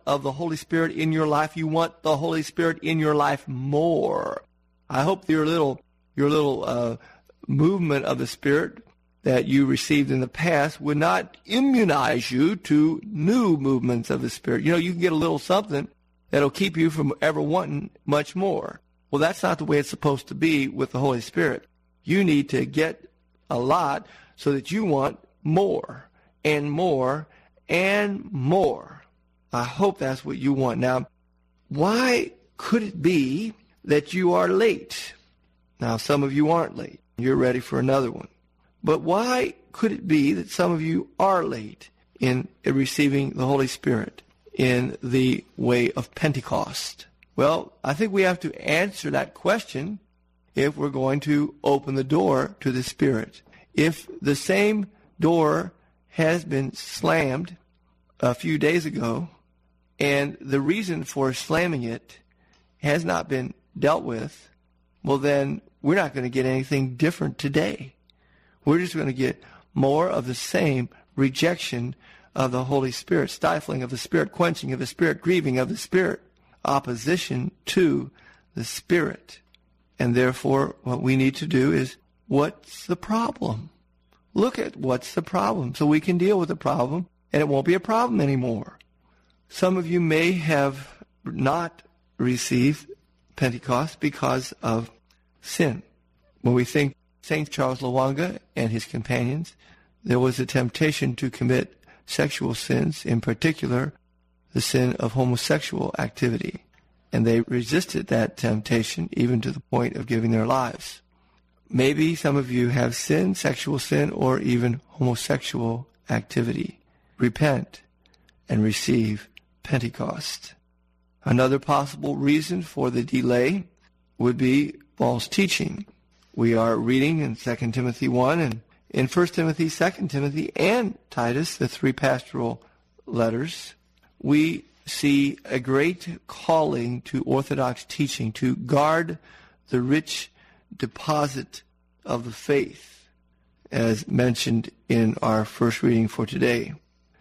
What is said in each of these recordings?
of the Holy Spirit in your life. You want the Holy Spirit in your life more. I hope your little movement of the Spirit that you received in the past would not immunize you to new movements of the Spirit. You can get a little something that'll keep you from ever wanting much more. Well, that's not the way it's supposed to be with the Holy Spirit. You need to get a lot so that you want more and more and more. I hope that's what you want. Now, why could it be that you are late? Now, some of you aren't late. You're ready for another one. But why could it be that some of you are late in receiving the Holy Spirit in the way of Pentecost? Well, I think we have to answer that question if we're going to open the door to the Spirit. If the same door has been slammed a few days ago, and the reason for slamming it has not been dealt with, well, then we're not going to get anything different today. We're just going to get more of the same rejection of the Holy Spirit, stifling of the Spirit, quenching of the Spirit, grieving of the Spirit, opposition to the Spirit. And therefore, what we need to do is, what's the problem? Look at what's the problem so we can deal with the problem, and it won't be a problem anymore. Some of you may have not received Pentecost because of sin. When we think St. Charles Lwanga and his companions, there was a temptation to commit sexual sins, in particular the sin of homosexual activity. And they resisted that temptation even to the point of giving their lives. Maybe some of you have sinned, sexual sin, or even homosexual activity. Repent and receive Pentecost. Another possible reason for the delay would be false teaching. We are reading in 2 Timothy 1 and in 1 Timothy, 2 Timothy, and Titus, the three pastoral letters. We see a great calling to orthodox teaching to guard the rich deposit of the faith, as mentioned in our first reading for today.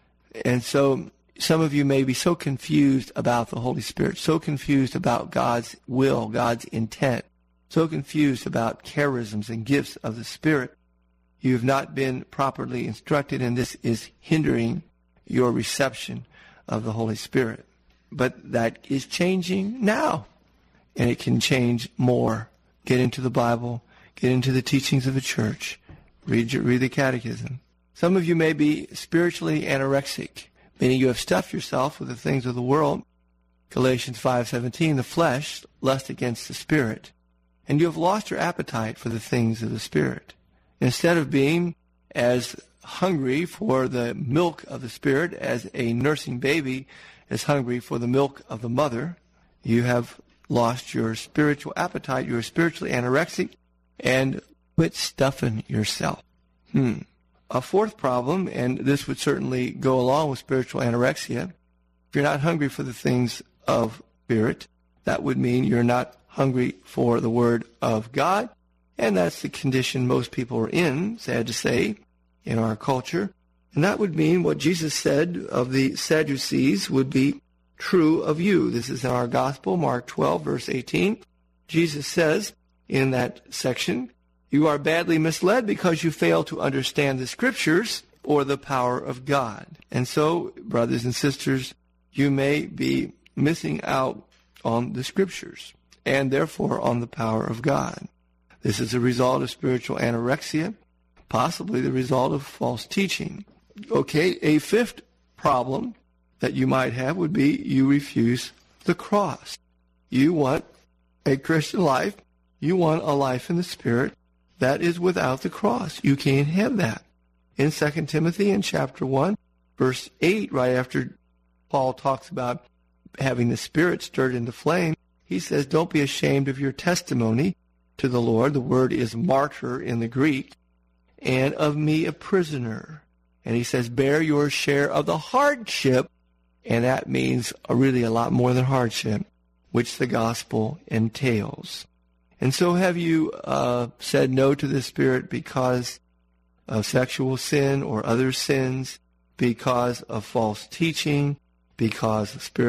And so some of you may be so confused about the Holy Spirit, so confused about God's will, God's intent, so confused about charisms and gifts of the Spirit. You have not been properly instructed, and this is hindering your reception of the Holy Spirit. But that is changing now, and it can change more. Get into the Bible, get into the teachings of the church, read the catechism. Some of you may be spiritually anorexic, meaning you have stuffed yourself with the things of the world. Galatians 5:17, the flesh lusts against the Spirit, and you have lost your appetite for the things of the Spirit. Instead of being as hungry for the milk of the Spirit as a nursing baby is hungry for the milk of the mother, you have lost your spiritual appetite. You are spiritually anorexic, and quit stuffing yourself. A fourth problem, and this would certainly go along with spiritual anorexia, if you're not hungry for the things of Spirit, that would mean you're not hungry for the Word of God, and that's the condition most people are in, sad to say, in our culture. And that would mean what Jesus said of the Sadducees would be true of you. This is in our Gospel, Mark 12, verse 18. Jesus says in that section, you are badly misled because you fail to understand the Scriptures or the power of God. And so, brothers and sisters, you may be missing out on the Scriptures and therefore on the power of God. This is a result of spiritual anorexia, possibly the result of false teaching. Okay, a fifth problem that you might have would be you refuse the cross. You want a Christian life. You want a life in the Spirit that is without the cross. You can't have that. In 2 Timothy in chapter 1, verse 8, right after Paul talks about having the Spirit stirred into flame, he says, don't be ashamed of your testimony to the Lord. The word is martyr in the Greek. And of me a prisoner. And he says, bear your share of the hardship. And that means really a lot more than hardship, which the gospel entails. And so have you said no to the Spirit because of sexual sin or other sins, because of false teaching, because of spiritual